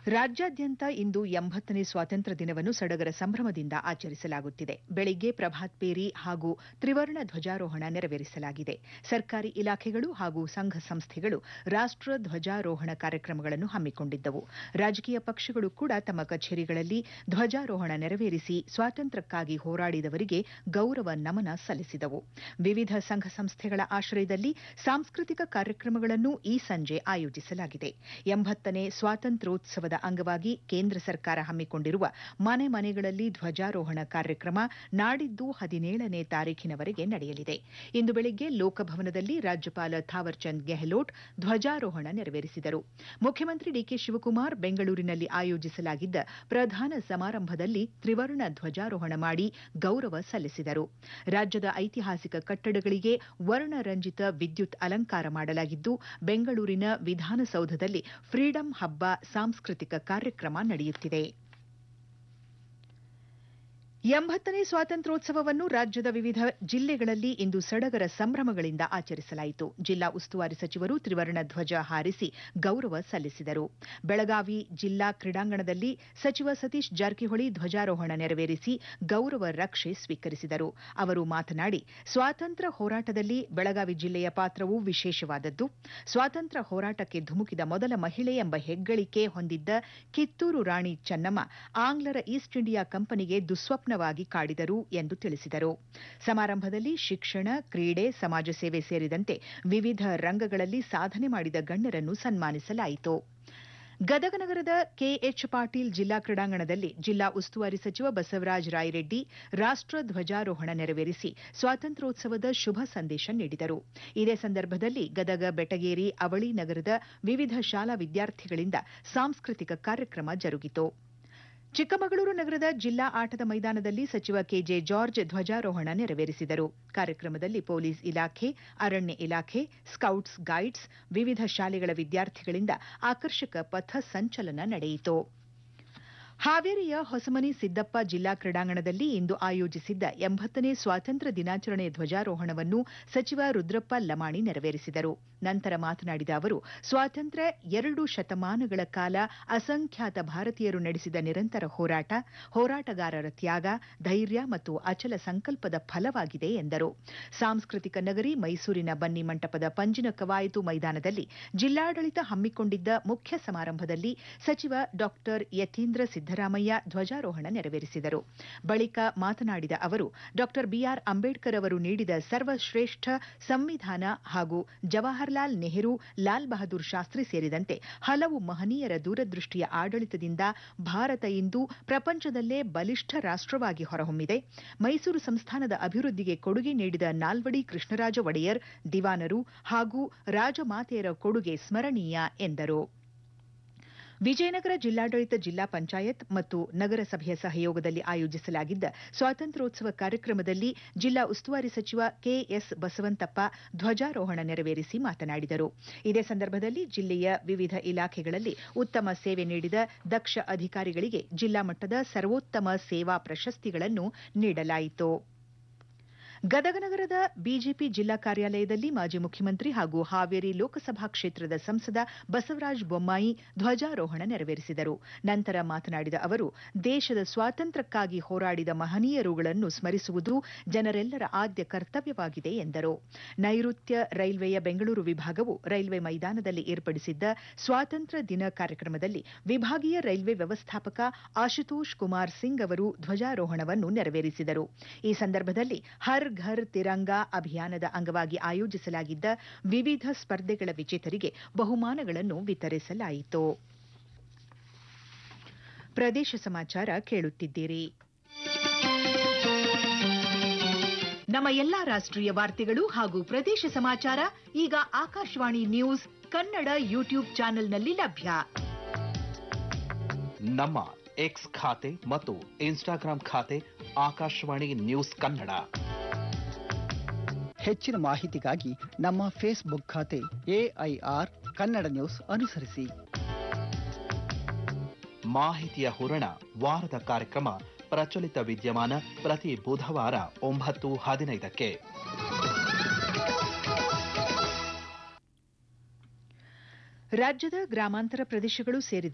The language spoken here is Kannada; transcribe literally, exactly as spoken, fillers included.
ರಾಜ್ಯಾದ್ಯಂತ ಇಂದು ಎಂಬತ್ತನೇ ಸ್ವಾತಂತ್ರ್ಯ ದಿನವನ್ನು ಸಡಗರ ಸಂಭ್ರಮದಿಂದ ಆಚರಿಸಲಾಗುತ್ತಿದೆ. ಬೆಳಿಗ್ಗೆ ಪ್ರಭಾತ್ ಪೇರಿ ಹಾಗೂ ತ್ರಿವರ್ಣ ಧ್ವಜಾರೋಹಣ ನೆರವೇರಿಸಲಾಗಿದೆ. ಸರ್ಕಾರಿ ಇಲಾಖೆಗಳು ಹಾಗೂ ಸಂಘ ಸಂಸ್ಥೆಗಳು ರಾಷ್ಟ ಧ್ವಜಾರೋಹಣ ಕಾರ್ಯಕ್ರಮಗಳನ್ನು ಹಮ್ಮಿಕೊಂಡಿದ್ದವು. ರಾಜಕೀಯ ಪಕ್ಷಗಳು ಕೂಡ ತಮ್ಮ ಕಚೇರಿಗಳಲ್ಲಿ ಧ್ವಜಾರೋಹಣ ನೆರವೇರಿಸಿ ಸ್ವಾತಂತ್ರ್ಯಕ್ಕಾಗಿ ಹೋರಾಡಿದವರಿಗೆ ಗೌರವ ನಮನ ಸಲ್ಲಿಸಿದವು. ವಿವಿಧ ಸಂಘ ಸಂಸ್ಥೆಗಳ ಆಶ್ರಯದಲ್ಲಿ ಸಾಂಸ್ಕೃತಿಕ ಕಾರ್ಯಕ್ರಮಗಳನ್ನು ಈ ಸಂಜೆ ಆಯೋಜಿಸಲಾಗಿದೆ. ಎಂಬತ್ತನೇ ಸ್ವಾತಂತ್ರ್ಯೋತ್ಸವದ ಅಂಗವಾಗಿ ಕೇಂದ್ರ ಸರ್ಕಾರ ಹಮ್ಮಿಕೊಂಡಿರುವ ಮನೆ ಮನೆಗಳಲ್ಲಿ ಧ್ವಜಾರೋಹಣ ಕಾರ್ಯಕ್ರಮ ನಾಡಿದ್ದು ಹದಿನೇಳನೇ ತಾರೀಖಿನವರೆಗೆ ನಡೆಯಲಿದೆ. ಇಂದು ಬೆಳಿಗ್ಗೆ ಲೋಕಭವನದಲ್ಲಿ ರಾಜ್ಯಪಾಲ ಥಾವರ್ಚಂದ್ ಗೆಹ್ಲೋಟ್ ಧ್ವಜಾರೋಹಣ ನೆರವೇರಿಸಿದರು. ಮುಖ್ಯಮಂತ್ರಿ ಡಿಕೆ ಶಿವಕುಮಾರ್ ಬೆಂಗಳೂರಿನಲ್ಲಿ ಆಯೋಜಿಸಲಾಗಿದ್ದ ಪ್ರಧಾನ ಸಮಾರಂಭದಲ್ಲಿ ತ್ರಿವರ್ಣ ಧ್ವಜಾರೋಹಣ ಮಾಡಿ ಗೌರವ ಸಲ್ಲಿಸಿದರು. ರಾಜ್ಯದ ಐತಿಹಾಸಿಕ ಕಟ್ಟಡಗಳಿಗೆ ವರ್ಣರಂಜಿತ ವಿದ್ಯುತ್ ಅಲಂಕಾರ ಮಾಡಲಾಗಿದ್ದು, ಬೆಂಗಳೂರಿನ ವಿಧಾನಸೌಧದಲ್ಲಿ ಫ್ರೀಡಂ ಹಬ್ಬ ಸಾಂಸ್ಕೃತಿಕ ಕಾರ್ಯಕ್ರಮ ನಡೆಯುತ್ತಿದೆ. ಎಂಬತ್ತನೇ ಸ್ವಾತಂತ್ರ್ಯೋತ್ಸವವನ್ನು ರಾಜ್ಯದ ವಿವಿಧ ಜಿಲ್ಲೆಗಳಲ್ಲಿ ಇಂದು ಸಡಗರ ಸಂಭ್ರಮಗಳಿಂದ ಆಚರಿಸಲಾಯಿತು. ಜಿಲ್ಲಾ ಉಸ್ತುವಾರಿ ಸಚಿವರು ತ್ರಿವರ್ಣ ಧ್ವಜ ಹಾರಿಸಿ ಗೌರವ ಸಲ್ಲಿಸಿದರು. ಬೆಳಗಾವಿ ಜಿಲ್ಲಾ ಕ್ರೀಡಾಂಗಣದಲ್ಲಿ ಸಚಿವ ಸತೀಶ್ ಜಾರಕಿಹೊಳಿ ಧ್ವಜಾರೋಹಣ ನೆರವೇರಿಸಿ ಗೌರವ ರಕ್ಷೆ ಸ್ವೀಕರಿಸಿದರು. ಅವರು ಮಾತನಾಡಿ, ಸ್ವಾತಂತ್ರ್ಯ ಹೋರಾಟದಲ್ಲಿ ಬೆಳಗಾವಿ ಜಿಲ್ಲೆಯ ಪಾತ್ರವು ವಿಶೇಷವಾದದ್ದು. ಸ್ವಾತಂತ್ರ್ಯ ಹೋರಾಟಕ್ಕೆ ಧುಮುಕಿದ ಮೊದಲ ಮಹಿಳೆ ಎಂಬ ಹೆಗ್ಗಳಿಕೆ ಹೊಂದಿದ್ದ ಕಿತ್ತೂರು ರಾಣಿ ಚೆನ್ನಮ್ಮ ಆಂಗ್ಲರ ಈಸ್ಟ್ ಇಂಡಿಯಾ ಕಂಪನಿಗೆ ದುಸ್ವಪ್ನ ಕಾಡಿದರು ಎಂದು ತಿಳಿಸಿದರು. ಸಮಾರಂಭದಲ್ಲಿ ಶಿಕ್ಷಣ, ಕ್ರೀಡೆ, ಸಮಾಜ ಸೇವೆ ಸೇರಿದಂತೆ ವಿವಿಧ ರಂಗಗಳಲ್ಲಿ ಸಾಧನೆ ಮಾಡಿದ ಗಣ್ಯರನ್ನು ಸನ್ಮಾನಿಸಲಾಯಿತು. ಗದಗ ನಗರದ ಕೆಎಚ್ ಪಾಟೀಲ್ ಜಿಲ್ಲಾ ಕ್ರೀಡಾಂಗಣದಲ್ಲಿ ಜಿಲ್ಲಾ ಉಸ್ತುವಾರಿ ಸಚಿವ ಬಸವರಾಜ ರಾಯರೆಡ್ಡಿ ರಾಷ್ಟ ಧ್ವಜಾರೋಹಣ ನೆರವೇರಿಸಿ ಸ್ವಾತಂತ್ರ್ಯೋತ್ಸವದ ಶುಭ ಸಂದೇಶ ನೀಡಿದರು. ಇದೇ ಸಂದರ್ಭದಲ್ಲಿ ಗದಗ, ಬೆಟಗೇರಿ, ಅವಳಿ ನಗರದ ವಿವಿಧ ಶಾಲಾ ವಿದ್ಯಾರ್ಥಿಗಳಿಂದ ಸಾಂಸ್ಕೃತಿಕ ಕಾರ್ಯಕ್ರಮ ಜರುಗಿತು. ಚಿಕ್ಕಮಗಳೂರು ನಗರದ ಜಿಲ್ಲಾ ಆಟದ ಮೈದಾನದಲ್ಲಿ ಸಚಿವ ಕೆಜೆ ಜಾರ್ಜ್ ಧ್ವಜಾರೋಹಣ ನೆರವೇರಿಸಿದರು. ಕಾರ್ಯಕ್ರಮದಲ್ಲಿ ಪೊಲೀಸ್ ಇಲಾಖೆ, ಅರಣ್ಯ ಇಲಾಖೆ, ಸ್ಕೌಟ್ಸ್ ಗೈಡ್ಸ್, ವಿವಿಧ ಶಾಲೆಗಳ ವಿದ್ಯಾರ್ಥಿಗಳಿಂದ ಆಕರ್ಷಕ ಪಥ ಸಂಚಲನ ನಡೆಯಿತು. ಹಾವೇರಿಯ ಹೊಸಮನಿ ಸಿದ್ದಪ್ಪ ಜಿಲ್ಲಾ ಕ್ರೀಡಾಂಗಣದಲ್ಲಿ ಇಂದು ಆಯೋಜಿಸಿದ್ದ ಎಂಬತ್ತನೇ ಸ್ವಾತಂತ್ರ್ಯ ದಿನಾಚರಣೆ ಧ್ವಜಾರೋಹಣವನ್ನು ಸಚಿವ ರುದ್ರಪ್ಪ ಲಮಾಣಿ ನೆರವೇರಿಸಿದರು. ನಂತರ ಮಾತನಾಡಿದ ಅವರು, ಸ್ವಾತಂತ್ರ್ಯ ಎರಡು ಶತಮಾನಗಳ ಕಾಲ ಅಸಂಖ್ಯಾತ ಭಾರತೀಯರು ನಡೆಸಿದ ನಿರಂತರ ಹೋರಾಟ, ಹೋರಾಟಗಾರರ ತ್ಯಾಗ, ಧೈರ್ಯ ಮತ್ತು ಅಚಲ ಸಂಕಲ್ಪದ ಫಲವಾಗಿದೆ ಎಂದರು. ಸಾಂಸ್ಕೃತಿಕ ನಗರಿ ಮೈಸೂರಿನ ಬನ್ನಿ ಮಂಟಪದ ಪಂಜಿನ ಕವಾಯತು ಮೈದಾನದಲ್ಲಿ ಜಿಲ್ಲಾಡಳಿತ ಹಮ್ಮಿಕೊಂಡಿದ್ದ ಮುಖ್ಯ ಸಮಾರಂಭದಲ್ಲಿ ಸಚಿವ ಡಾ ಯತೀಂದ್ರ ಸಿದ್ದರಾಮಯ್ಯ ಧ್ವಜಾರೋಹಣ ನೆರವೇರಿಸಿದರು. ಬಳಿಕ ಮಾತನಾಡಿದ ಅವರು, ಡಾ ಬಿಆರ್ ಅಂಬೇಡ್ಕರ್ ಅವರು ನೀಡಿದ ಸರ್ವಶ್ರೇಷ್ಠ ಸಂವಿಧಾನ ಹಾಗೂ ಜವಾಹರಲಾಲ್ ನೆಹರು, ಲಾಲ್ ಬಹದ್ದೂರ್ ಶಾಸ್ತ್ರಿ ಸೇರಿದಂತೆ ಹಲವು ಮಹನೀಯರ ದೂರದೃಷ್ಟಿಯ ಆಡಳಿತದಿಂದ ಭಾರತ ಇಂದು ಪ್ರಪಂಚದಲ್ಲೇ ಬಲಿಷ್ಠ ರಾಷ್ಟವಾಗಿ ಹೊರಹೊಮ್ಮಿದೆ. ಮೈಸೂರು ಸಂಸ್ಥಾನದ ಅಭಿವೃದ್ಧಿಗೆ ಕೊಡುಗೆ ನೀಡಿದ ನಾಲ್ವಡಿ ಕೃಷ್ಣರಾಜ ಒಡೆಯರ್, ದಿವಾನರು ಹಾಗೂ ರಾಜಮಾತೆಯರ ಕೊಡುಗೆ ಸ್ಮರಣೀಯ ಎಂದರು. ವಿಜಯನಗರ ಜಿಲ್ಲಾಡಳಿತ, ಜಿಲ್ಲಾ ಪಂಚಾಯತ್ ಮತ್ತು ನಗರಸಭೆಯ ಸಹಯೋಗದಲ್ಲಿ ಆಯೋಜಿಸಲಾಗಿದ್ದ ಸ್ವಾತಂತ್ರ್ಯೋತ್ಸವ ಕಾರ್ಯಕ್ರಮದಲ್ಲಿ ಜಿಲ್ಲಾ ಉಸ್ತುವಾರಿ ಸಚಿವ ಕೆಎಸ್ ಬಸವಂತಪ್ಪ ಧ್ವಜಾರೋಹಣ ನೆರವೇರಿಸಿ ಮಾತನಾಡಿದರು. ಇದೇ ಸಂದರ್ಭದಲ್ಲಿ ಜಿಲ್ಲೆಯ ವಿವಿಧ ಇಲಾಖೆಗಳಲ್ಲಿ ಉತ್ತಮ ಸೇವೆ ನೀಡಿದ ದಕ್ಷ ಅಧಿಕಾರಿಗಳಿಗೆ ಜಿಲ್ಲಾ ಮಟ್ಟದ ಸರ್ವೋತ್ತಮ ಸೇವಾ ಪ್ರಶಸ್ತಿಗಳನ್ನು ನೀಡಲಾಯಿತು. ಗದಗ ನಗರದ ಬಿಜೆಪಿ ಜಿಲ್ಲಾ ಕಾರ್ಯಾಲಯದಲ್ಲಿ ಮಾಜಿ ಮುಖ್ಯಮಂತ್ರಿ ಹಾಗೂ ಹಾವೇರಿ ಲೋಕಸಭಾ ಕ್ಷೇತ್ರದ ಸಂಸದ ಬಸವರಾಜ ಬೊಮ್ಮಾಯಿ ಧ್ವಜಾರೋಹಣ ನೆರವೇರಿಸಿದರು. ನಂತರ ಮಾತನಾಡಿದ ಅವರು, ದೇಶದ ಸ್ವಾತಂತ್ರ್ಯಕ್ಕಾಗಿ ಹೋರಾಡಿದ ಮಹನೀಯರುಗಳನ್ನು ಸ್ಮರಿಸುವುದು ಜನರೆಲ್ಲರ ಆದ್ಯ ಕರ್ತವ್ಯವಾಗಿದೆ ಎಂದರು. ನೈಋತ್ಯ ರೈಲ್ವೆಯ ಬೆಂಗಳೂರು ವಿಭಾಗವು ರೈಲ್ವೆ ಮೈದಾನದಲ್ಲಿ ಏರ್ಪಡಿಸಿದ್ದ ಸ್ವಾತಂತ್ರ್ಯ ದಿನ ಕಾರ್ಯಕ್ರಮದಲ್ಲಿ ವಿಭಾಗೀಯ ರೈಲ್ವೆ ವ್ಯವಸ್ಥಾಪಕ ಆಶುತೋಷ್ ಕುಮಾರ್ ಸಿಂಗ್ ಅವರು ಧ್ವಜಾರೋಹಣವನ್ನು ನೆರವೇರಿಸಿದರು. ಈ ಸಂದರ್ಭದಲ್ಲಿ ಹರ್ ಘರ್ ತಿರಂಗಾ ಅಭಿಯಾನದ ಅಂಗವಾಗಿ ಆಯೋಜಿಸಲಾಗಿದ್ದ ವಿವಿಧ ಸ್ಪರ್ಧೆಗಳ ವಿಜೇತರಿಗೆ ಬಹುಮಾನಗಳನ್ನು ವಿತರಿಸಲಾಯಿತು. ಪ್ರದೇಶ ಸಮಾಚಾರ ಕೇಳುತ್ತಿದ್ದೀರಿ. ನಮ್ಮ ಎಲ್ಲಾ ರಾಷ್ಟ್ರೀಯ ವಾರ್ತೆಗಳು ಹಾಗೂ ಪ್ರದೇಶ ಸಮಾಚಾರ ಈಗ ಆಕಾಶವಾಣಿ ನ್ಯೂಸ್ ಕನ್ನಡ ಯೂಟ್ಯೂಬ್ ಚಾನೆಲ್ನಲ್ಲಿ ಲಭ್ಯ. ನಮ್ಮ ಎಕ್ಸ್ ಖಾತೆ ಮತ್ತು ಇನ್ಸ್ಟಾಗ್ರಾಂ ಖಾತೆ ಆಕಾಶವಾಣಿ ನ್ಯೂಸ್ ಕನ್ನಡ. ಹೆಚ್ಚಿನ ಮಾಹಿತಿಗಾಗಿ ನಮ್ಮ ಫೇಸ್ಬುಕ್ ಖಾತೆ ಎಐಆರ್ ಕನ್ನಡ ನ್ಯೂಸ್ ಅನುಸರಿಸಿ. ಮಾಹಿತಿಯ ಹೂರಣ ವಾರದ ಕಾರ್ಯಕ್ರಮ ಪ್ರಚಲಿತ ವಿದ್ಯಮಾನ ಪ್ರತಿ ಬುಧವಾರ ಒಂಬತ್ತು ಹದಿನೈದಕ್ಕೆ. ರಾಜ್ಯದ ಗ್ರಾಮಾಂತರ ಪ್ರದೇಶಗಳು ಸೇರಿದ